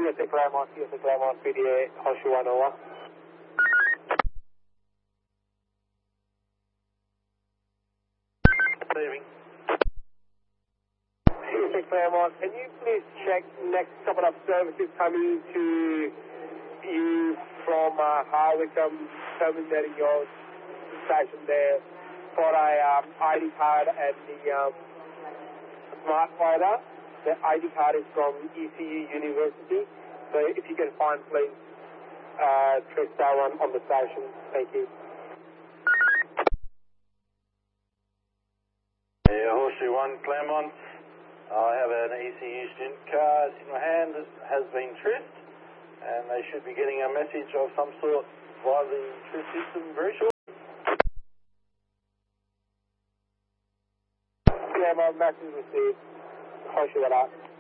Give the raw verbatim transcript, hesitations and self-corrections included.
C S A Claremont, C S A Claremont, P D A, Horseshoe one over. Receiving. C S A Claremont, can you please check next couple of services coming to you from uh, Harwickham, terminating your station there for a um, I D card and the um, smart finder. The I D card is from E C U University, so if you can find, please uh, trace that one on the station. Thank you. Yeah, Horseshoe one, Claremont. I have an E C U student card in my hand that has been tryst, and they should be getting a message of some sort via the tryst system very shortly. Claremont, message received. Horseshoe one out.